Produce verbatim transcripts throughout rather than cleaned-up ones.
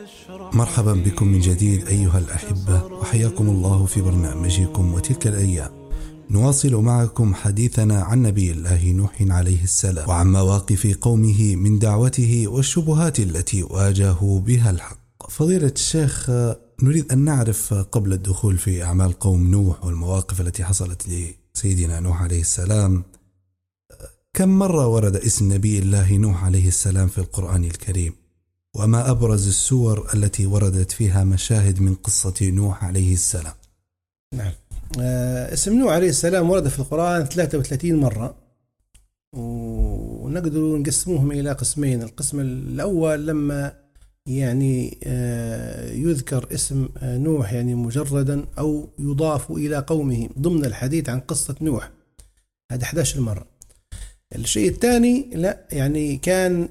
مرحبا بكم من جديد أيها الأحبة، وحياكم الله في برنامجكم وتلك الأيام. نواصل معكم حديثنا عن نبي الله نوح عليه السلام وعن مواقف قومه من دعوته والشبهات التي واجهوا بها الحق. فضيلة الشيخ، نريد أن نعرف قبل الدخول في أعمال قوم نوح والمواقف التي حصلت لسيدنا نوح عليه السلام، كم مرة ورد اسم نبي الله نوح عليه السلام في القرآن الكريم؟ وما أبرز السور التي وردت فيها مشاهد من قصة نوح عليه السلام؟ نعم، اسم نوح عليه السلام ورد في القرآن ثلاثة وثلاثين مرة، ونقدر نقسموهم إلى قسمين. القسم الأول لما يعني يذكر اسم نوح يعني مجردا أو يضاف إلى قومه ضمن الحديث عن قصة نوح، هذا إحدى عشرة مرة. الشيء الثاني لا يعني كان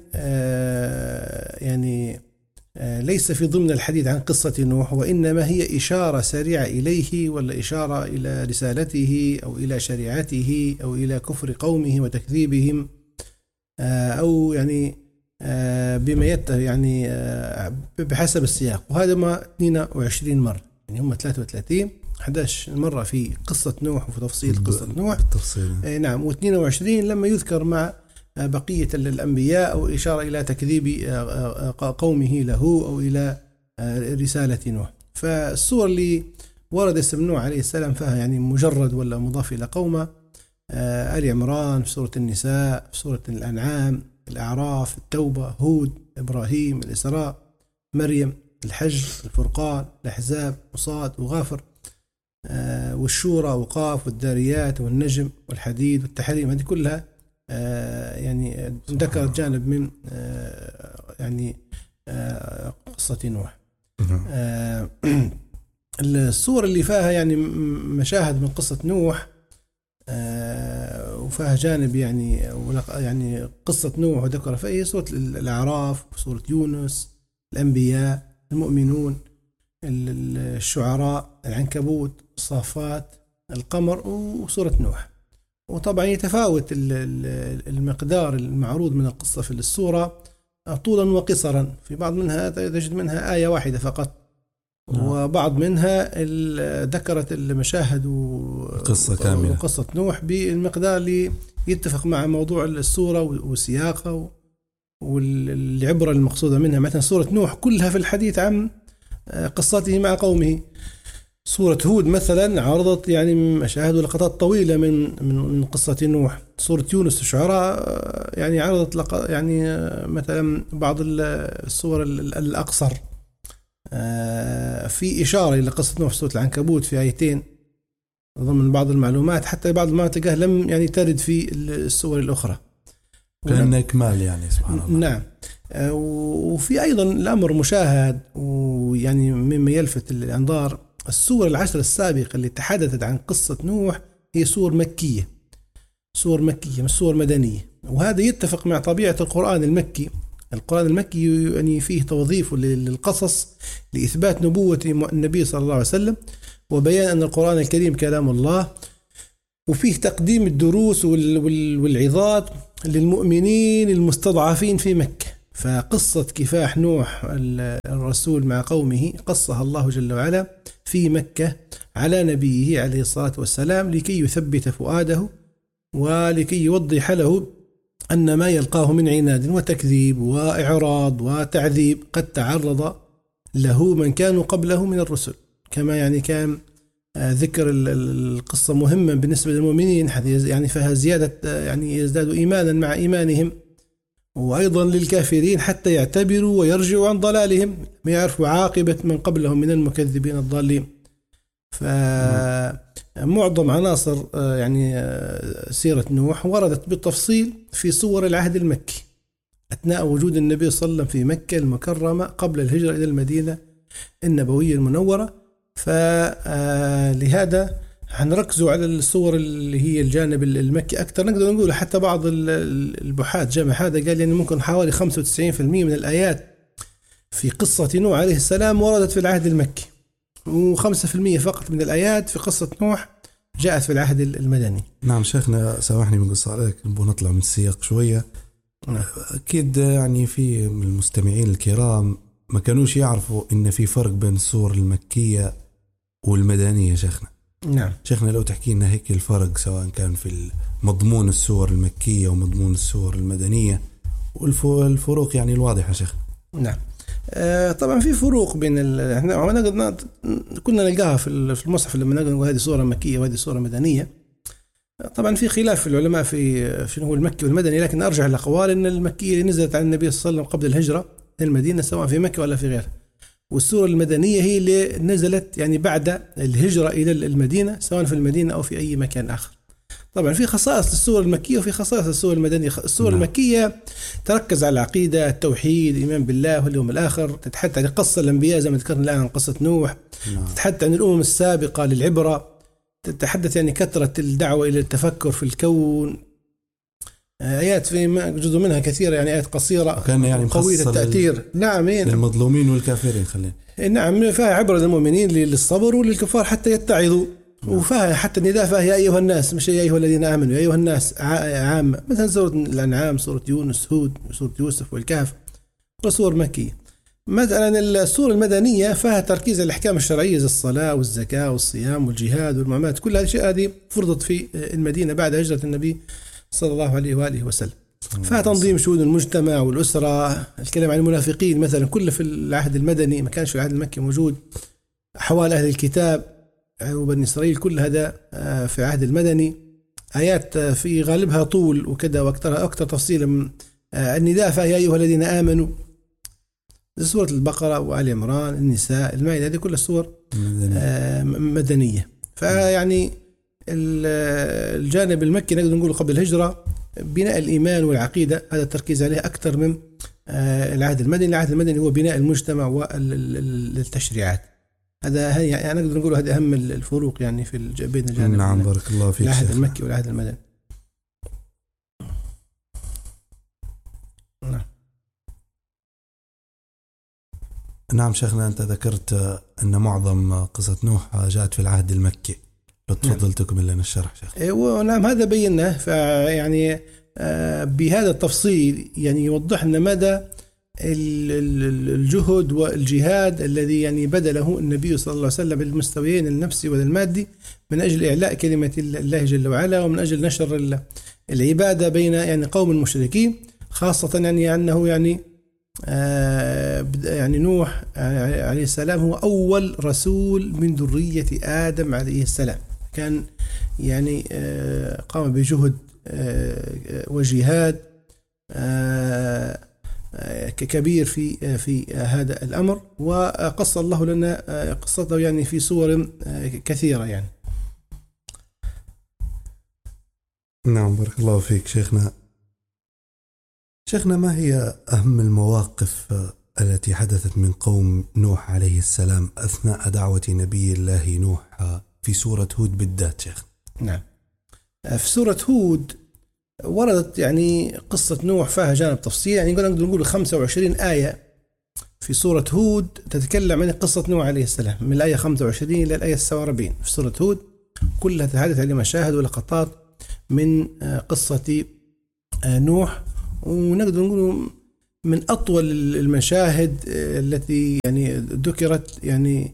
يعني ليس في ضمن الحديث عن قصة نوح، وإنما هي إشارة سريعة إليه، ولا إشارة إلى رسالته أو إلى شريعته أو إلى كفر قومه وتكذيبهم، أو يعني بما يت يعني بحسب السياق. وهذا ما اثنين وعشرين مرة، يعني هم ثلاثة وثلاثين، إحدى عشرة مرة في قصة نوح وفي تفصيل قصة نوح بالتفصيل. نعم، واثنين وعشرين لما يذكر مع بقية الأنبياء أو إشارة إلى تكذيب قومه له أو إلى رسالة نوح. فالصور اللي ورد اسم نوح عليه السلام فيها يعني مجرد ولا مضاف إلى قومه: آل عمران، في سورة النساء، في سورة الأنعام، الأعراف، التوبة، هود، إبراهيم، الإسراء، مريم، الحج، الفرقان، الأحزاب، وصاد، وغافر، والشورى، وقاف، والداريات، والنجم، والحديد، والتحريم. هذه كلها يعني ذكرت جانب من يعني قصة نوح. الصور اللي فيها يعني مشاهد من قصة نوح وفيها جانب يعني يعني قصة نوح وذكر فيه سورة الأعراف، سورة يونس، الأنبياء، المؤمنون، الشعراء، العنكبوت، الصافات، القمر، وسورة نوح. وطبعا يتفاوت المقدار المعروض من القصة في السورة طولا وقصرا. في بعض منها تجد منها آية واحدة فقط، وبعض منها ذكرت المشاهد وقصة كاملة وقصة نوح بالمقدار اللي يتفق مع موضوع السورة وسياقها والعبرة المقصودة منها. مثلا سورة نوح كلها في الحديث عن قصته مع قومه. سورة هود مثلا عرضت يعني مشاهد ولقطات طويلة من من قصة نوح. سورة يونس الشعراء يعني عرضت يعني مثلا بعض الصور الأقصر. في إشارة إلى قصة نوح في سورة العنكبوت في آيتين ضمن بعض المعلومات، حتى بعض المناطق لم يعني ترد في السور الأخرى، كأن إكمال يعني سبحان الله. نعم. وفي أيضا الأمر مشاهد ويعني مما يلفت الأنظار: السور العشر السابقة اللي تحدثت عن قصة نوح هي سور مكية، سور مكية مش سور مدنية. وهذا يتفق مع طبيعة القرآن المكي. القرآن المكي يعني فيه توظيف للقصص لإثبات نبوة النبي صلى الله عليه وسلم وبيان أن القرآن الكريم كلام الله، وفيه تقديم الدروس والعظات للمؤمنين المستضعفين في مكة. فقصة كفاح نوح الرسول مع قومه قصها الله جل وعلا في مكة على نبيه عليه الصلاة والسلام لكي يثبت فؤاده ولكي يوضح له أن ما يلقاه من عناد وتكذيب وإعراض وتعذيب قد تعرض له من كانوا قبله من الرسل. كما يعني كان ذكر القصة مهمة بالنسبة للمؤمنين، يعني فيها زيادة يعني يزدادوا إيمانا مع إيمانهم، وأيضا للكافرين حتى يعتبروا ويرجعوا عن ضلالهم، ما يعرفوا عاقبة من قبلهم من المكذبين الضالين. فمعظم عناصر يعني سيرة نوح وردت بالتفصيل في صور العهد المكي أثناء وجود النبي صلى الله عليه وسلم في مكة المكرمة قبل الهجرة إلى المدينة النبوية المنورة. فلهذا هنركزوا على الصور اللي هي الجانب المكي أكثر. نقدر نقول حتى بعض البحاث جمع هذا قال يعني ممكن حوالي خمسة وتسعين بالمئة من الآيات في قصة نوح عليه السلام وردت في العهد المكي، وخمسة بالمئة فقط من الآيات في قصة نوح جاءت في العهد المدني. نعم شيخنا، سامحني من قصة عليك، نبغى نطلع من السياق شوية. أكيد يعني في المستمعين الكرام ما كانوش يعرفوا إن في فرق بين السور المكية والمدنية. شيخنا نعم شيخنا لو تحكي لنا هيك الفرق سواء كان في مضمون السور المكية ومضمون السور المدنية والفروق يعني الواضحة. شيخ نعم آه طبعا في فروق بين ال... احنا كنا نلقاها في المصحف لما نقول هذه سورة مكية وهذه سورة مدنية. طبعا في خلاف في العلماء في شنو هو المكي والمدني، لكن ارجح الاقوال ان المكية نزلت على النبي صلى الله عليه وسلم قبل الهجرة المدينة سواء في مكة ولا في غيرها، والسورة المدنية هي اللي نزلت يعني بعد الهجرة إلى المدينة سواء في المدينة أو في أي مكان آخر. طبعا في خصائص للسورة المكية وفي خصائص للسورة المدنية. السورة نعم. المكية تركز على العقيدة، التوحيد، الإيمان بالله واليوم الآخر، تتحدث عن قصة الأنبياء زي ما ذكرنا الآن قصة نوح نعم. تتحدث عن الأمم السابقة للعبرة، تتحدث يعني كثرة الدعوة إلى التفكر في الكون. آيات في جزء منها كثيرة يعني آيات قصيرة يعني قوية التأثير نعم للمظلومين والكافرين خلينا نعم فيها عبرة للمؤمنين للصبر وللكفار حتى يتعظوا نعم. وفيها حتى النداء فيها يا أيها الناس، مش يا أيها الذين آمنوا، يا أيها الناس عامة، مثلا سورة الأنعام، سورة يونس، هود، سورة يوسف والكهف، وسور مكية. مثلا السورة المدنية فيها تركيز على الأحكام الشرعية زي الصلاة والزكاة والصيام والجهاد والمعاملات، كل هذه الأشياء هذه فرضت في المدينة بعد هجرة النبي صلى الله عليه وآله وسلم. فيها تنظيم شؤون المجتمع والأسرة، الكلام عن المنافقين مثلا كله في العهد المدني، ما كانش في العهد المكي موجود. حوال أهل الكتاب وبني إسرائيل كل هذا في العهد المدني. آيات في غالبها طول وكذا وأكثر أكثر تفصيلا. النداء فيها يا أيها الذين آمنوا، سورة البقرة وآل عمران، النساء، المائدة، هذه كلها سور مدنية, مدنية. فيعني الجانب المكي نقدر نقول قبل الهجرة بناء الإيمان والعقيدة، هذا التركيز عليه أكثر من العهد المدني. العهد المدني هو بناء المجتمع والتشريعات. هذا يعني نقدر نقول هذا أهم الفروق يعني في بين الجانب نعم بارك الله فيك العهد المكي والعهد المدني. نعم نعم شيخنا أنت ذكرت أن معظم قصة نوح جاءت في العهد المكي، لو تفضل تكمل لنا الشرح شيخ. ايوه نعم هذا بيناه، فيعني بهذا التفصيل يعني يوضح لنا مدى الجهد والجهاد الذي يعني بذله النبي صلى الله عليه وسلم بالمستويين النفسي والمادي من أجل إعلاء كلمة الله جل وعلا، ومن أجل نشر العبادة بين يعني قوم المشركين، خاصة يعني أنه يعني يعني نوح عليه السلام هو أول رسول من ذرية آدم عليه السلام، كان يعني قام بجهد وجهاد كبير في في هذا الأمر، وقص الله لنا قصته يعني في صور كثيرة يعني. نعم بارك الله فيك شيخنا. شيخنا ما هي أهم المواقف التي حدثت من قوم نوح عليه السلام أثناء دعوة نبي الله نوح في سورة هود بالذات شيخ؟ نعم في سورة هود وردت يعني قصة نوح فيها جانب تفصيل، يعني نقدر نقول خمسة وعشرين آية في سورة هود تتكلم عن قصة نوح عليه السلام، من الآية خمسة وعشرين إلى الآية سبعة وأربعين في سورة هود، كلها تتحدث عن مشاهد ولقطات من قصة نوح، ونقدر نقول من أطول المشاهد التي يعني ذكرت، يعني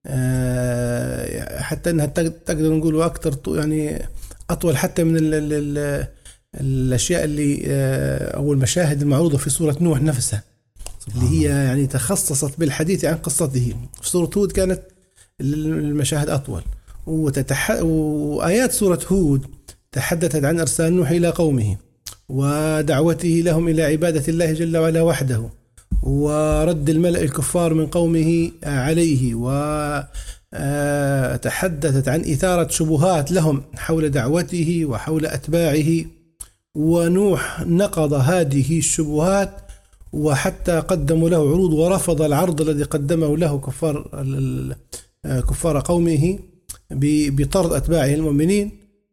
حتى أنها تقدر نقول أكثر يعني أطول حتى من ال ال ال الأشياء اللي أو المشاهد المعروضة في سورة نوح نفسها، اللي هي يعني تخصصت بالحديث عن قصته. في سورة هود كانت المشاهد أطول، وتتح... وآيات سورة هود تحدثت عن إرسال نوح إلى قومه ودعوته لهم إلى عبادة الله جل وعلا وحده، ورد الملأ الكفار من قومه عليه، وتحدثت عن إثارة شبهات لهم حول دعوته وحول أتباعه، ونوح نقض هذه الشبهات وحتى قدموا له عروض ورفض العرض الذي قدمه له كفار كفار قومه بطرد أتباعه المؤمنين،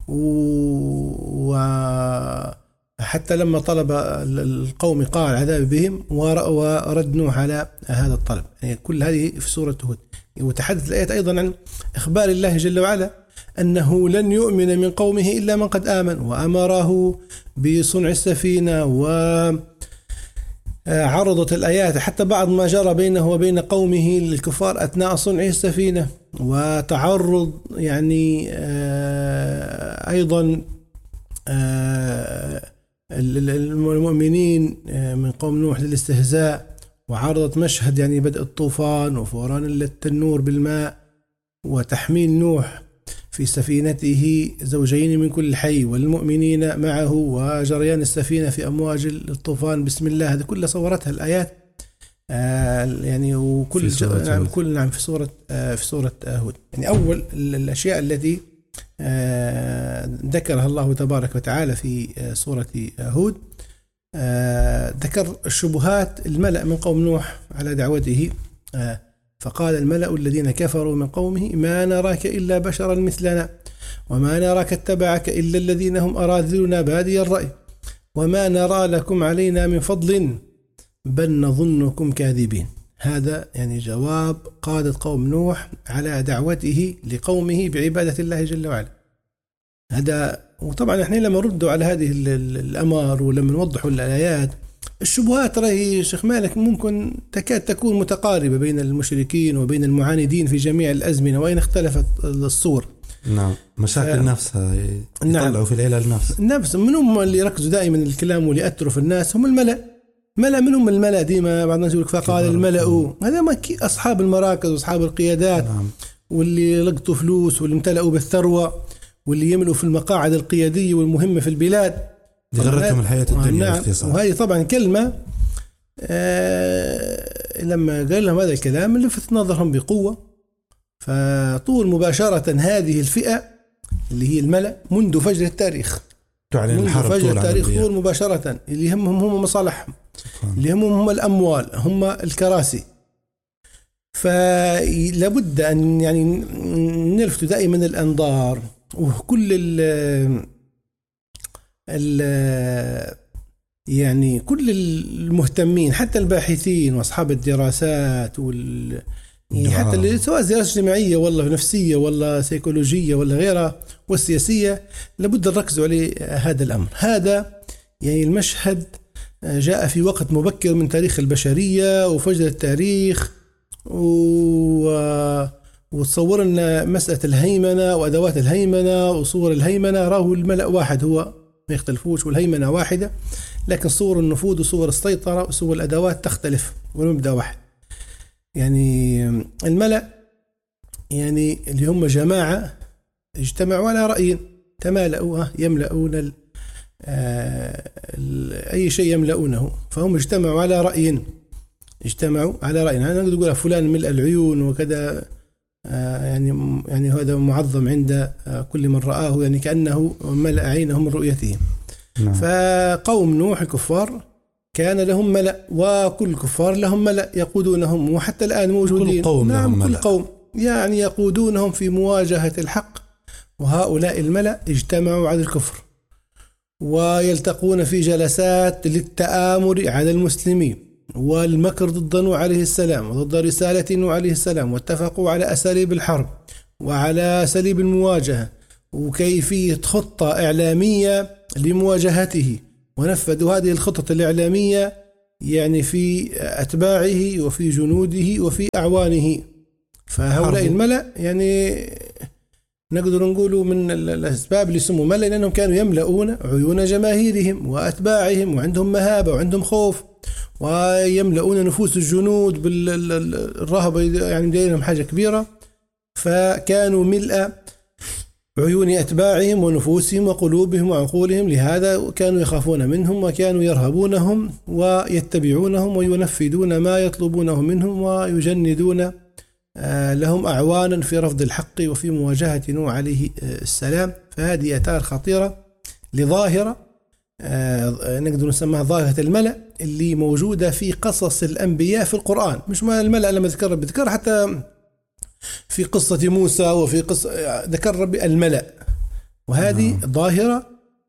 وحتى لما طلب القوم قال العذاب بهم ورد نوح على هذا الطلب. يعني كل هذه في سورة هود. وتحدث الآيات أيضا عن إخبار الله جل وعلا أنه لن يؤمن من قومه إلا من قد آمن، وأمره بصنع السفينة و عرضت الآيات حتى بعض ما جرى بينه وبين قومه الكفار أثناء صنع السفينة، وتعرض يعني أيضا المؤمنين من قوم نوح للاستهزاء، وعرضت مشهد يعني بدء الطوفان وفوران التنور بالماء، وتحميل نوح في سفينته زوجين من كل حي والمؤمنين معه، وجريان السفينة في أمواج الطوفان بسم الله. هذه كلها صورتها الآيات يعني، وكل نعم كل نعم في سورة في سورة هود. يعني أول الأشياء التي ذكرها الله تبارك وتعالى في سورة هود ذكر الشبهات الملأ من قوم نوح على دعوته. فقال الملأ الذين كفروا من قومه ما نراك إلا بشرا مثلنا وما نراك اتبعك إلا الذين هم أراذلنا بادي الرأي وما نرى لكم علينا من فضل بل نظنكم كاذبين. هذا يعني جواب قادة قوم نوح على دعوته لقومه بعبادة الله جل وعلا. هذا وطبعا احنا لما ردوا على هذه الأمر ولما نوضحوا الآيات، الشبهات راهي شيخ مالك ممكن تكاد تكون متقاربة بين المشركين وبين المعاندين في جميع الأزمنة وإن اختلفت الصور. نعم مشاكل ف... نفسها يطلعوا نعم. في العلل النفس النفس من هم اللي يركزوا دائما الكلام واللي يأثروا في الناس هم الملأ. ملأ منهم الملأ ديما بعض الناس يقول فقال الملأ، هذا ما أصحاب المراكز وأصحاب القيادات نعم. واللي لقطوا فلوس واللي امتلأوا بالثروة واللي يملوا في المقاعد القيادية والمهمة في البلاد غرتهم الحياة الدنيا نعم. باختصار. وهذه طبعا كلمة آه لما قال لهم هذا الكلام لفت نظرهم بقوة، فطول مباشرة هذه الفئة اللي هي الملأ منذ فجر التاريخ تعلن منذ الحرب فجر طول التاريخ طول مباشرة اللي يهمهم هم مصالحهم، اللي يهمهم هم الأموال، هم الكراسي. فلابد أن يعني نلفت دائما الأنظار وكل ال ال يعني كل المهتمين حتى الباحثين واصحاب الدراسات وال يعني حتى اللي سواء دراسة اجتماعية ولا نفسية ولا سيكولوجية ولا غيرها والسياسية لابد الركز على هذا الأمر. هذا يعني المشهد جاء في وقت مبكر من تاريخ البشرية وفجر التاريخ، و وتصور لنا مسألة الهيمنة وأدوات الهيمنة وصور الهيمنة. راه الملأ واحد هو ما يختلفوش والهيمنة واحدة، لكن صور النفوذ وصور السيطرة وصور الأدوات تختلف والمبدأ واحد. يعني الملأ يعني اللي هم جماعة اجتمعوا على رأي تمالؤوا يملؤون ال ال أي شيء يملؤونه، فهم اجتمعوا على رأي اجتمعوا على رأي أنا نقدر نقول فلان ملء العيون وكذا يعني يعني هذا معظم عند كل من رآه، يعني كأنه ملأ عينهم من رؤيته. نعم. فقوم نوح الكفار كان لهم ملأ وكل كفار لهم ملأ يقودونهم وحتى الآن موجودين. كل قوم نعم لهم كل ملأ. قوم يعني يقودونهم في مواجهة الحق، وهؤلاء الملأ اجتمعوا على الكفر ويلتقون في جلسات للتآمر على المسلمين والمكر ضد نوح عليه السلام وضد رسالة نوح عليه السلام، واتفقوا على أساليب الحرب وعلى أساليب المواجهة وكيفية خطة إعلامية لمواجهته، ونفذوا هذه الخطة الإعلامية يعني في أتباعه وفي جنوده وفي أعوانه. فهؤلاء الملأ يعني نقدر نقولوا من الأسباب اللي سموا ملأ لأنهم كانوا يملؤون عيون جماهيرهم وأتباعهم وعندهم مهابة وعندهم خوف ويملؤون نفوس الجنود بالرهبة، يعني دايرهم حاجة كبيرة. فكانوا ملء عيون أتباعهم ونفوسهم وقلوبهم وعقولهم، لهذا كانوا يخافون منهم وكانوا يرهبونهم ويتبعونهم وينفذون ما يطلبونه منهم ويجندون لهم أعوانا في رفض الحق وفي مواجهة نوح عليه السلام. فهذه آثار خطيرة لظاهرة نقدر نسميها ظاهرة الملأ اللي موجودة في قصص الأنبياء في القرآن. مش ما الملأ لما ذكر بذكر حتى في قصة موسى وفي قصة ذكر ربي الملأ، وهذه نعم. ظاهرة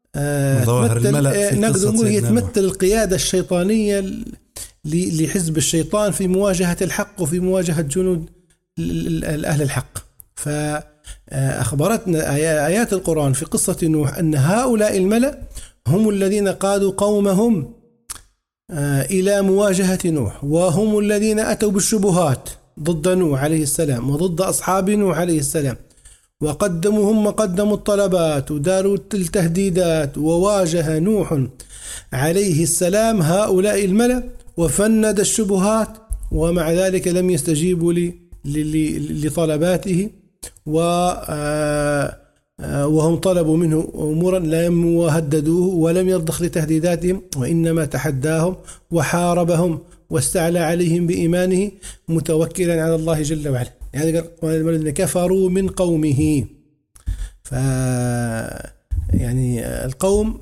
نقدر نقول هي تمثل القيادة الشيطانية لحزب الشيطان في مواجهة الحق وفي مواجهة جنود أهل الحق. فأخبرتنا آيات القرآن في قصة نوح أن هؤلاء الملأ هم الذين قادوا قومهم إلى مواجهة نوح، وهم الذين أتوا بالشبهات ضد نوح عليه السلام وضد أصحاب نوح عليه السلام، وقدموا هم قدموا الطلبات وداروا التهديدات، وواجه نوح عليه السلام هؤلاء الملأ وفند الشبهات، ومع ذلك لم يستجيبوا لطلباته، وهم طلبوا منه أمورا لم وهددوه ولم يرضخ لتهديداتهم، وإنما تحداهم وحاربهم واستعلى عليهم بإيمانه متوكلا على الله جل وعلا. يعني الذين كفروا من قومه، ف يعني القوم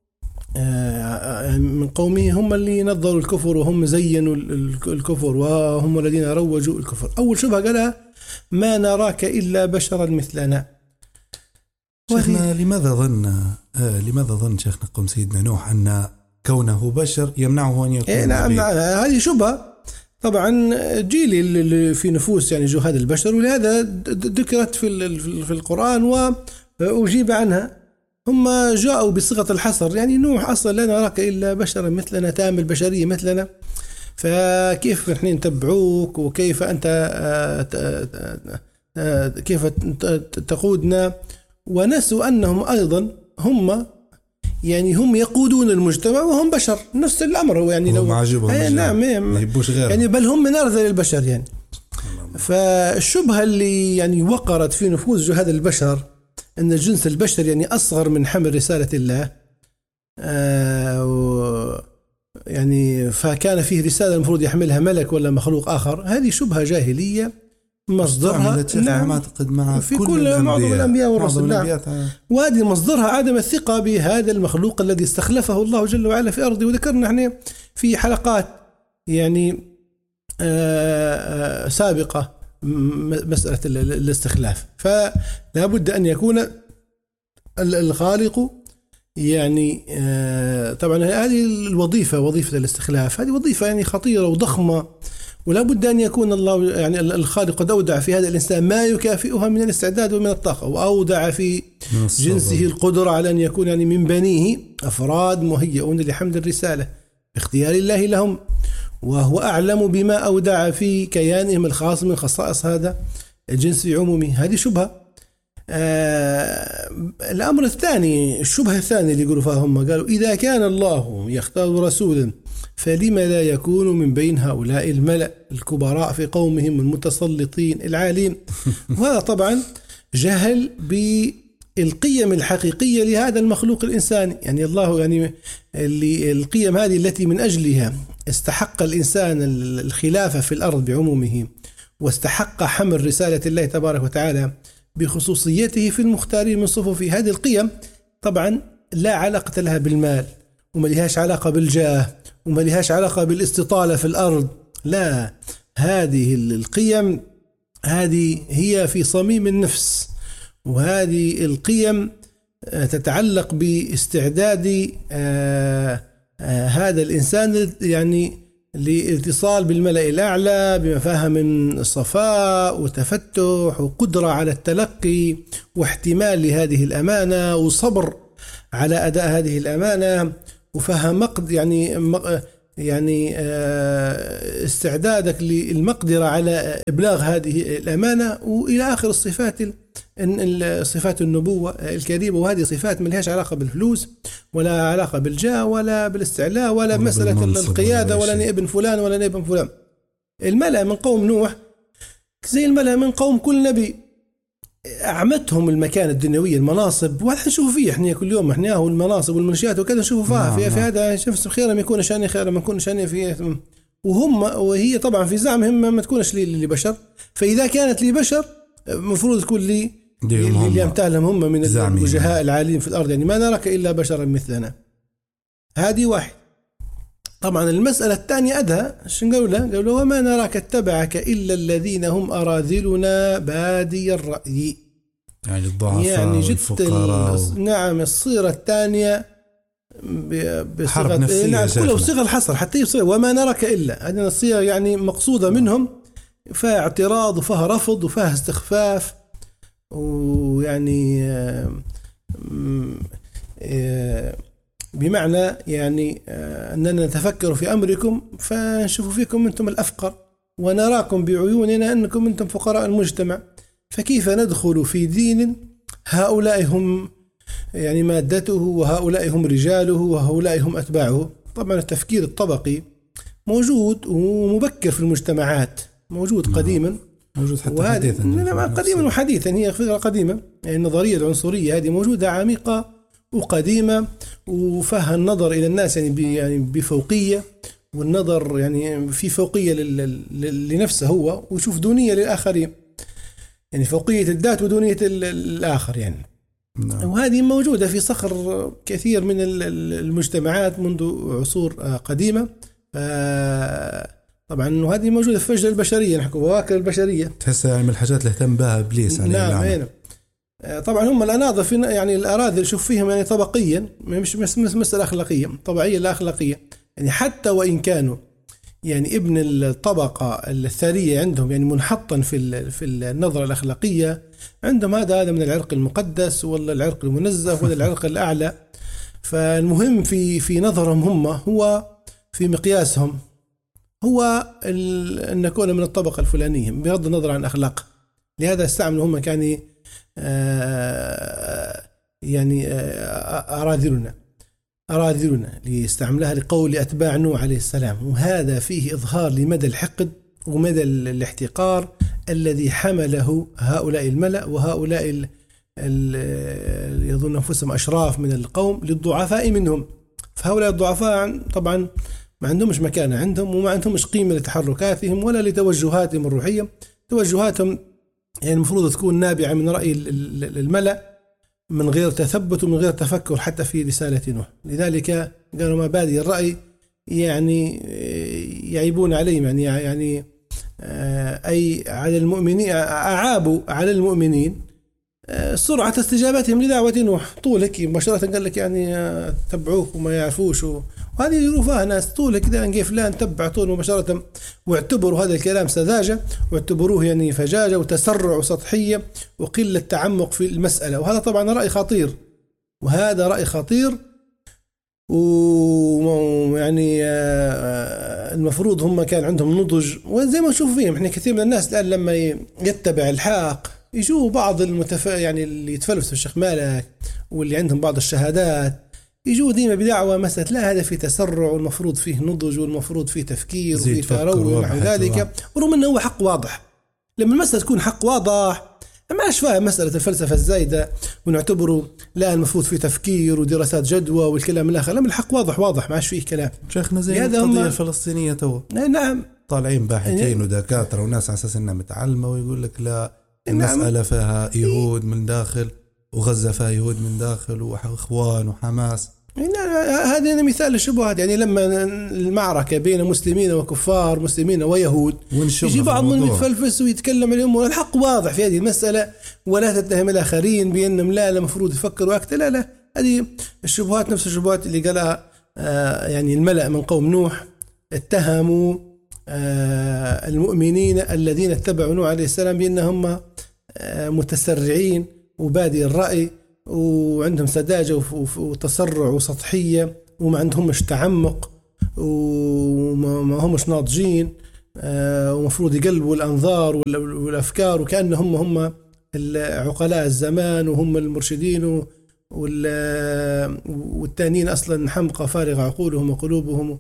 من قومه هم اللي نظروا الكفر وهم زينوا الكفر وهم الذين روجوا الكفر. أول شبهة قالها ما نراك إلا بشرا مثلنا. شيخنا لماذا ظن آه لماذا ظن شيخنا قوم سيدنا نوح أن كونه بشر يمنعه أن يكون إيه نعم, نعم هذه شبهة طبعا جيل في نفوس يعني جهاد البشر، ولهذا ذكرت في في القرآن وأجيب عنها. هم جاءوا بصيغة الحصر، يعني نوح أصلا لا نراك إلا بشرا مثلنا، تعمل بشرية مثلنا، فكيف نحن نتبعوك وكيف أنت كيف تقودنا؟ ونسوا أنهم أيضا هم يعني هم يقودون المجتمع وهم بشر، نفس الأمر هو يعني لو معجبهم نعم يعني بل هم من أرذل البشر يعني. فالشبهة اللي يعني وقرت في نفوس جهاد البشر أن الجنس البشري يعني أصغر من حمل رسالة الله، آه يعني فكان فيه رسالة المفروض يحملها ملك ولا مخلوق آخر. هذه شبهة جاهلية مصدرها نعم أعتقد مع في كل, كل معظم الأنبياء والرسل، نعم. وهذه مصدرها عدم الثقة بهذا المخلوق الذي استخلفه الله جل وعلا في أرضه. وذكرنا نحن في حلقات يعني آه سابقة مسألة الاستخلاف، فلا بد أن يكون الخالق يعني طبعا هذه الوظيفة وظيفة الاستخلاف هذه وظيفة يعني خطيرة وضخمة، ولا بد أن يكون الله يعني الخالق قد أودع في هذا الإنسان ما يكافئها من الاستعداد ومن الطاقة، وأودع في جنسه القدرة على أن يكون يعني من بنيه أفراد مهيئون لحمل الرسالة باختيار الله لهم، وهو أعلم بما أودع في كيانهم الخاص من خصائص هذا الجنس في عمومه. هذه شبهة. آه الأمر الثاني، الشبهة الثانية اللي يقولوا فيها هم، قالوا إذا كان الله يختار رسولا فلما لا يكون من بين هؤلاء الملأ الكبراء في قومهم المتسلطين العالين. وهذا طبعا جهل بالقيم الحقيقية لهذا المخلوق الإنساني. يعني الله يعني اللي القيم هذه التي من أجلها استحق الإنسان الخلافة في الأرض بعمومه، واستحق حمل رسالة الله تبارك وتعالى بخصوصيته في المختارين من صفوف هذه القيم، طبعا لا علاقة لها بالمال، وما لهاش علاقة بالجاه، وما لهاش علاقة بالاستطالة في الأرض. لا، هذه القيم هذه هي في صميم النفس، وهذه القيم تتعلق باستعداد آه آه هذا الإنسان يعني لاتصال بالملأ الأعلى بمفاهيم صفاء وتفتح وقدرة على التلقي واحتمال لهذه الأمانة وصبر على أداء هذه الأمانة وفهم مقد يعني يعني استعدادك للمقدرة على إبلاغ هذه الأمانة وإلى آخر الصفات صفات النبوة الكريمة. وهذه صفات ما لهاش علاقة بالفلوس ولا علاقة بالجاه ولا بالاستعلاء ولا مسألة القيادة ولا أنا ابن فلان ولا أنا ابن فلان. الملأ من قوم نوح زي الملأ من قوم كل نبي، أعمتهم المكان الدنيوية المناصب، وهذا نشوف فيه إحنا كل يوم إحنا هو المناصب والمنشآت وكذا نشوف فيها في, في هذا شوف خير ما يكون شأني خير ما يكون شأني فيه، وهم وهي طبعا في زعمهم ما تكونش لي لبشر، فإذا كانت لي بشر مفروض تكون لي اللي يمتالهم هم من الوجهاء العالين في الأرض، يعني ما نراك إلا بشرا مثلنا. هذه واحد. طبعا المسألة الثانية أدها شن قالوا له؟ قالوا وما نراك اتبعك إلا الذين هم أراذلنا بادي الرأي، يعني الضعفاء يعني والفقراء و... نعم. الصيغة الثانية بصيغة نعم كلها بصيغة الحصر حتى يصير وما نراك إلا، هذه الصيغة يعني مقصودة منهم فيها اعتراض وفيها رفض وفيها استخفاف، ويعني آه آه بمعنى يعني أننا نتفكر في أمركم فنشوف فيكم أنتم الأفقر ونراكم بعيوننا أنكم أنتم فقراء المجتمع، فكيف ندخل في دين هؤلاء هم يعني مادته وهؤلاء هم رجاله وهؤلاء هم أتباعه. طبعا التفكير الطبقي موجود ومبكر في المجتمعات، موجود قديما موجود حتى حديثا. قديما وحديثا، هي فكرة قديمة. يعني النظرية العنصرية هذه موجودة عميقة وقديمة، وفيها النظر إلى الناس يعني يعني بفوقية، والنظر يعني في فوقية لنفسه هو، ويشوف دونية للآخرين، يعني فوقية الذات ودونية الآخر يعني. نعم. وهذه موجودة في صخر كثير من المجتمعات منذ عصور قديمة. طبعا وهذه موجودة في فجر البشرية، نحكي بواكر البشرية، تحسها يعني من الحاجات اللي اهتم بها إبليس عليه. نعم هنا. طبعا هم الأناظر في يعني الأراذل شوف فيهم يعني طبقيا، مش مش مسألة أخلاقية، طبيعية لا أخلاقية. يعني حتى وإن كانوا يعني ابن الطبقة الثرية عندهم يعني منحطا في في النظرة الأخلاقية، عندهم هذا هذا من العرق المقدس ولا العرق المنزه ولا العرق الأعلى. فالمهم في في نظرهم هم هو في مقياسهم هو أن نكون من الطبقة الفلانية بغض النظر عن أخلاق. لهذا استعملوا هم كان يعني أراذلنا أراذلنا ليستعملها لقول أتباع نوح عليه السلام. وهذا فيه إظهار لمدى الحقد ومدى الاحتقار الذي حمله هؤلاء الملأ وهؤلاء يظن أنفسهم أشراف من القوم للضعفاء منهم. فهؤلاء الضعفاء طبعا ما عندهمش مكانة عندهم، وما عندهمش قيمة لتحركاتهم ولا لتوجهاتهم الروحية. توجهاتهم يعني المفروض تكون نابعة من رأي الملأ من غير تثبت ومن غير تفكر حتى في رسالة نوح. لذلك قالوا مبادئ الرأي يعني يعيبون عليهم، يعني يعني أي على المؤمنين، أعابوا على المؤمنين سرعة استجابتهم لدعوة نوح. طولك مباشرة قال لك يعني تبعوك وما يعرفوش، وهذه يروفها ناس طولك كذا نجي فلان تبع طول مباشرة، واعتبروا هذا الكلام سذاجة، واعتبروه يعني فجاجة وتسرع وسطحية وقلة تعمق في المسألة. وهذا طبعا رأي خطير، وهذا رأي خطير. ويعني المفروض هم كان عندهم نضج، وزي ما نشوف فيهم احنا كثير من الناس الآن لما يتبع الحق يجوا بعض المتف يعني اللي يتفلسفوا الشيخ مالك واللي عندهم بعض الشهادات يجوا ديما بدعوة مسألة لا هذا في تسرع والمفروض فيه نضج والمفروض فيه تفكير وفيه تروي ونحو ذلك، ورغم أنه هو حق واضح. لما المسألة تكون حق واضح ما أش فاهم مسألة الفلسفة الزايدة ونعتبره لا المفروض فيه تفكير ودراسات جدوى والكلام الآخر. لما الحق واضح واضح ما أش فيه كلام. شيخنا زي القضية الفلسطينية تو نعم طالعين باحثين ودكاترة وناس على أساس إنها متعلمة ويقول لك لا المسألة فيها يهود من داخل وغزة فيها يهود من داخل وإخوان وحماس. هذا مثال للشبهات. يعني لما المعركة بين مسلمين وكفار، مسلمين ويهود، يجي بعض من يتفلفس ويتكلم اليوم الحق واضح في هذه المسألة، ولا تتهم الآخرين بأنهم لا المفروض يفكروا أكثر. لا لا هذه الشبهات نفس الشبهات اللي قالها آه يعني الملأ من قوم نوح، اتهموا آه المؤمنين الذين اتبعوا نوح عليه السلام بأنهم آه متسرعين وبادي الرأي وعندهم سذاجة وتسرع وسطحية وما عندهمش تعمق وما همش ناضجين، ومفروض يقلبوا الأنظار والأفكار وكأنهم هم عقلاء الزمان وهم المرشدين، والتانيين أصلا حمقى فارغ عقولهم وقلوبهم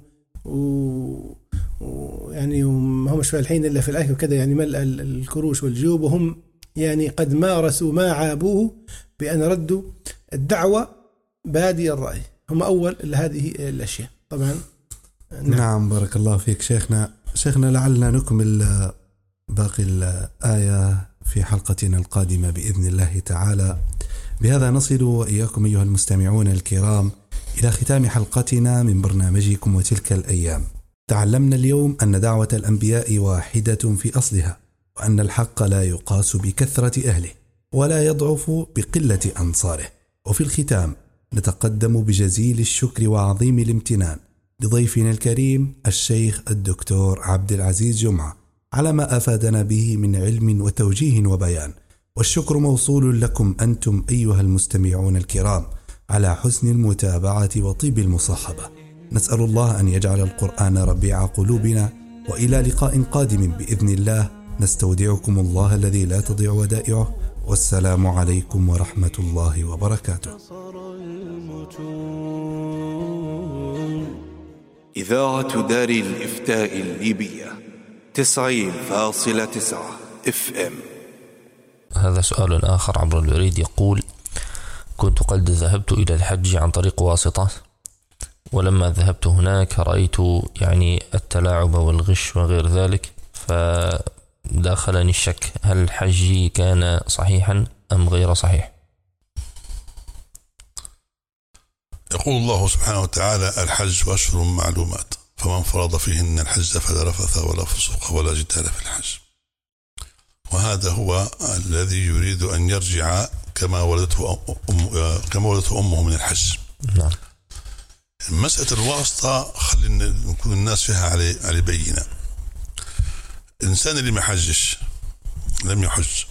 ويعني ما همش فالحين إلا في الأكل وكذا، يعني ملأ الكروش والجيوب، وهم يعني قد مارسوا ما عابوه بأن ردوا الدعوة بادي الرأي. هم أول هذه الأشياء طبعا. نعم. نعم بارك الله فيك شيخنا. شيخنا لعلنا نكمل باقي الآية في حلقتنا القادمة بإذن الله تعالى. بهذا نصل وإياكم أيها المستمعون الكرام إلى ختام حلقتنا من برنامجكم وتلك الأيام. تعلمنا اليوم أن دعوة الأنبياء واحدة في أصلها، وأن الحق لا يقاس بكثرة أهله ولا يضعف بقلة أنصاره. وفي الختام نتقدم بجزيل الشكر وعظيم الامتنان لضيفنا الكريم الشيخ الدكتور عبد العزيز جمعة على ما أفادنا به من علم وتوجيه وبيان، والشكر موصول لكم أنتم أيها المستمعون الكرام، على حسن المتابعة وطيب المصاحبة. نسأل الله أن يجعل القرآن ربيع قلوبنا، وإلى لقاء قادم بإذن الله. نستودعكم الله الذي لا تضيع ودائعه، والسلام عليكم ورحمة الله وبركاته. إذاعة دار الإفتاء الليبية تسعين فاصلة تسعة اف ام. هذا سؤال آخر عبر البريد يقول: كنت قد ذهبت إلى الحج عن طريق واسطة، ولما ذهبت هناك رأيت يعني التلاعب والغش وغير ذلك، فداخلني الشك هل حجي كان صحيحا أم غير صحيح؟ يقول الله سبحانه وتعالى: الحج أشهر معلومات، فمن فرض فيهن الحج فلا رفث ولا فسوق ولا جدال في الحج. وهذا هو الذي يريد أن يرجع كما ولدته أم كما ولدته أمه من الحج. نعم. مسألة الواسطة خلي نكون الناس فيها على على بينة. الإنسان اللي ما حجش، لم يحج،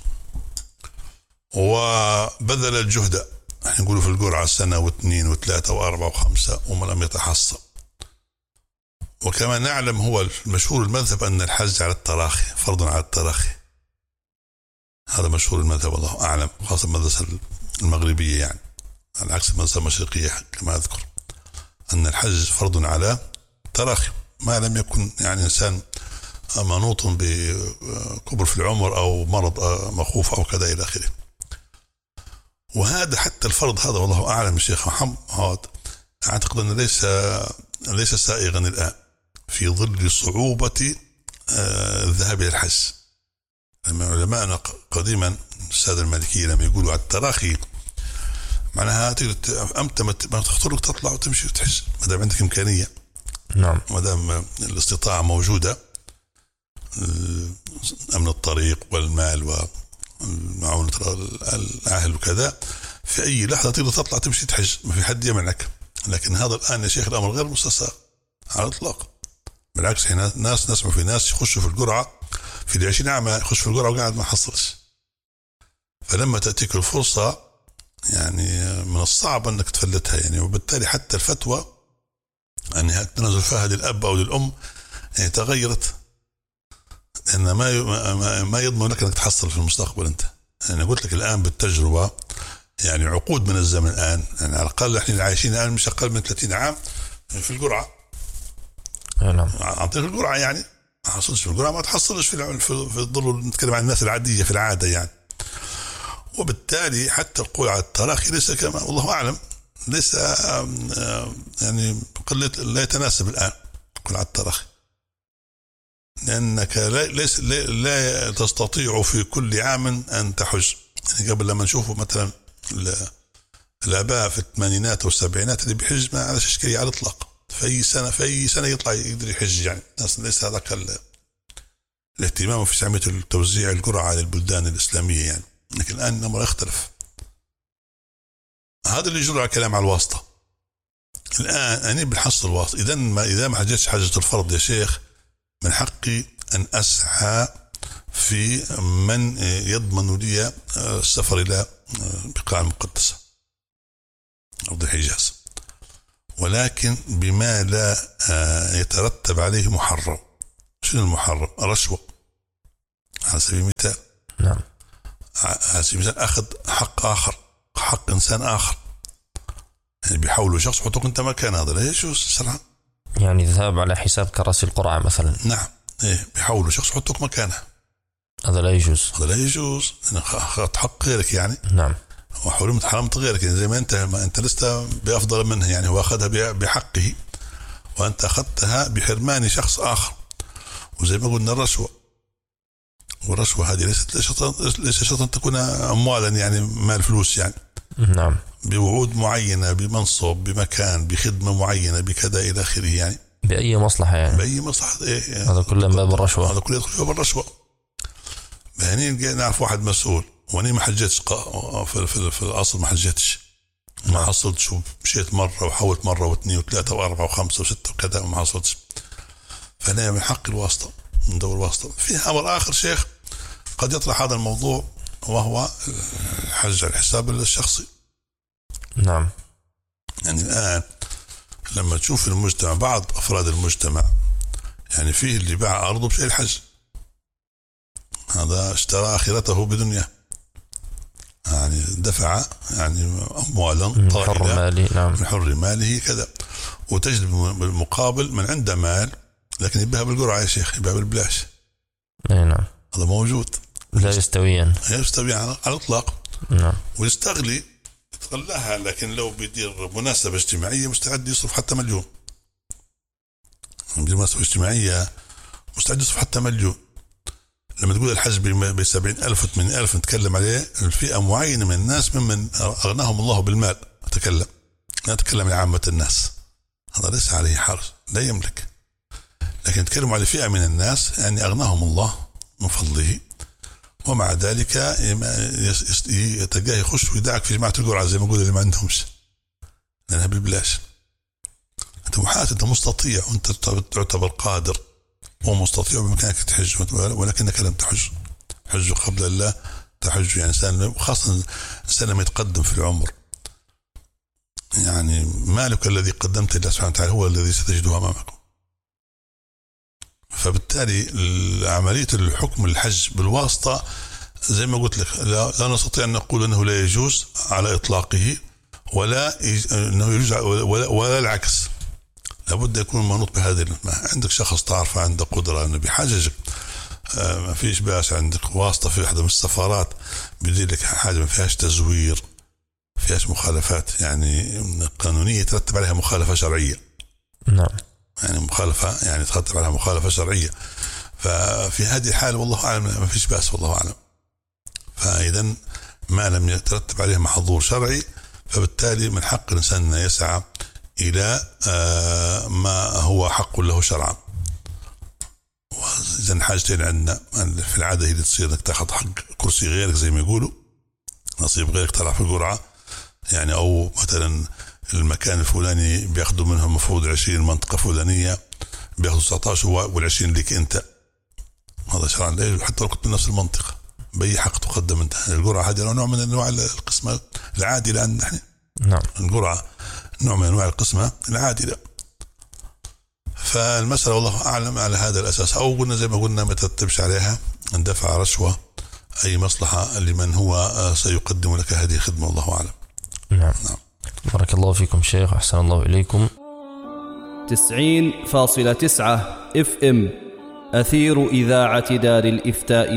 وبذل الجهد، احنا نقولوا في القرعة سنة واثنين وثلاثة وأربعة وخمسة وما لم يتحصل. وكما نعلم هو المشهور المذهب أن الحج على التراخي، فرض على التراخي. هذا مشهور المذهب والله أعلم، خاصة المدرسة المغربية، يعني على عكس المدرسة المشرقية كما أذكر أن الحج فرض على تراخي، ما لم يكن يعني إنسان منوط بكبر في العمر أو مرض مخوف أو كذا إلى آخره. وهذا حتى الفرض هذا والله أعلم الشيخ محمد أعتقد أنه ليس ليس سائغا الآن في ظل صعوبة الذهاب إلى الحج. لما علماءنا قديما السادة المالكية لما يقولوا على التراخي معناها أمتى ما تختارك تطلع وتمشي وتحج ما دام عندك إمكانية. نعم. ما دام الاستطاعة موجودة، أمن الطريق والمال ومعونة الأهل وكذا، في أي لحظة تقدر تطلع تمشي تحج، ما في حد يمنعك. لكن هذا الآن يا شيخ الأمر غير مستصاغ على الإطلاق. بالعكس هنا ناس نسمع في ناس يخشوا في القرعة في العشرين عام يخش في القرعة وقاعد ما حصلش. فلما تأتيك الفرصة يعني من الصعب أنك تفلتها يعني. وبالتالي حتى الفتوى أنها تنزل فيها للأب أو للأم يعني تغيرت، لأن ما ما يضمن لك أنك تحصل في المستقبل أنت. أنا يعني قلت لك الآن بالتجربة يعني عقود من الزمن الآن، يعني على الأقل إحنا عايشين الآن مش أقل من ثلاثين عام في القرعة. نعم. عن طريق القرعة يعني ما حصلش في القرعة، ما تحصلش في في الظل. نتكلم عن الناس العادية في العادة يعني. وبالتالي حتى القول على التراخي ليس كما والله أعلم ليس يعني قلة لا يتناسب الآن القول على التراخي، لأنك لا ليس لا تستطيع في كل عام أن تحج. يعني قبل لما نشوفه مثلا الآباء في الثمانينات والسبعينات اللي بيحج ما على إشكالية على الإطلاق، في أي سنة في أي سنة يطلع يقدر يحج يعني. الناس ليس هذاك الاهتمام في عملية التوزيع القرعة على البلدان الإسلامية يعني. لكن الآن الأمر يختلف. هذا اللي يجرى على كلام على الواسطة. الآن أنا بنحصل الواسطة. إذا ما إذا ما حجتش حجة الفرض يا شيخ، من حقي أن أسعى في من يضمن لي السفر إلى بقاع المقدسة أرض الحجاز، ولكن بما لا يترتب عليه محرم. شنو المحرم؟ رشوة على سبيل المثال. نعم. على سبيل المثال أخذ حق آخر، حق إنسان آخر، يعني بيحاولوا شخص حطوك أنت مكان، هذا لا يجوز شرعا. يعني ذهاب على حساب كراسي القرعة مثلا. نعم. إيه بيحاولوا شخص حطوك مكانه، هذا لا يجوز. هذا لا يجوز. أنا أخذت حق غيرك يعني. نعم. وحرمت حرمت غيرك يعني، زي ما أنت ما أنت لست بأفضل منه يعني. هو أخذها بحقه وأنت أخذتها بحرمان شخص آخر. وزي ما قلنا الرشوة، والرشوة هذه ليست ليس شرطا تكون أموالا يعني مال فلوس يعني. نعم. بوعود معينة، بمنصب، بمكان، بخدمة معينة، بكذا إلى آخره يعني. بأي مصلحة يعني. بأي مصلحة. إيه هذا كله من باب الرشوة. هذا كله يدخل في باب الرشوة. هني نعرف واحد مسؤول وأني ما حجتش في, في, في الأصل ما حجتش، ما حصلتش، مشيت مرة وحاولت مرة واثنين وثلاثة وأربعة وخمسة وستة وكذا وما حصلتش. فأنا من حق الواسطة، من دور الواسطة. في أمر آخر شيخ قد يطرح هذا الموضوع، وهو الحج على الحساب الشخصي. نعم. يعني الآن لما تشوف المجتمع بعض أفراد المجتمع يعني فيه اللي باع أرضه بشيء الحج، هذا اشترى آخرته بدنيا، يعني دفع يعني أموالا طائلة نعم. من حر ماله كذا. وتجد بالمقابل من عنده مال لكن يبيعها بالقرعة يا شيخ، يبيعها بالبلاش. نعم. هذا موجود، لا يستويان، لا يستوي على الإطلاق. نعم. ويستغلي يتغلاها، لكن لو بيدير مناسبة اجتماعية مستعد يصرف حتى مليون. بيدير مناسبة اجتماعية مستعد يصرف حتى مليون. لما تقول الحج بسبعين ألف وثمانين ألف نتكلم عليه الفئة معينة من الناس ممن أغناهم الله بالمال. أتكلم لا أتكلم عن عامة الناس، هذا ليس عليه حرج، لا يملك. لكن نتكلم على فئة من الناس يعني أغناهم الله من فضله، ومع ذلك يتجاه يخش ويدعك في جماعة القرعة زي ما يقول اللي ما عندهمش، لأنها بالبلاش. أنت محاسب، أنت مستطيع، وأنت تعتبر قادر ومستطيع بمكانك تحج، ولكنك لم تحج. حج قبل الله تحج، يعني إنسان، خاصة إنسان لما يتقدم في العمر، يعني مالك الذي قدمت لله سبحانه وتعالى هو الذي ستجده أمامكم. فبالتالي عملية الحكم الحج بالواسطة زي ما قلت لك لا, لا نستطيع أن نقول أنه لا يجوز على إطلاقه، ولا أنه يجوز ولا, ولا العكس. لابد يكون منوط بهذه. عندك شخص تعرف عنده قدرة أنه بحاججك، آه ما فيش باس، عندك واسطة في واحدة من السفارات بيدير لك حاجة ما فيهاش تزوير، فيهاش مخالفات يعني قانونية يترتب عليها مخالفة شرعية. نعم. يعني مخالفة يعني ترتب عليها مخالفة شرعية. ففي هذه الحالة والله أعلم ما فيش باس، والله أعلم. فإذا ما لم يترتب عليه محظور شرعي فبالتالي من حق الإنسان أن يسعى إلى ما هو حق له شرعا. وإذا حاجتين عندنا في العادة هي اللي تصير إنك تأخذ حق كرسي غيرك زي ما يقولوا، نصيب غيرك طلع في القرعة يعني، أو مثلا المكان الفلاني بياخدوا منهم مفروض عشرين منطقة فلانية بياخدوا تسعة عشر والعشرين لك أنت. هذا شرعا لا يجوز حتى لو كنت من نفس المنطقة، بأي حق تقدم أنت. القرعة هذه نوع من أنواع القسمة العادلة عندنا نحن. نعم. القرعة نوع من أنواع القسمة العادلة. فالمسألة والله أعلم على هذا الأساس، أو قلنا زي ما قلنا ما ترتبش عليها أن دفع رشوة أي مصلحة لمن هو سيقدم لك هذه الخدمة، والله أعلم. نعم. نعم. بارك الله فيكم شيخ، أحسن الله إليكم. تسعين فاصلة تسعة اف ام أثير إذاعة دار الإفتاء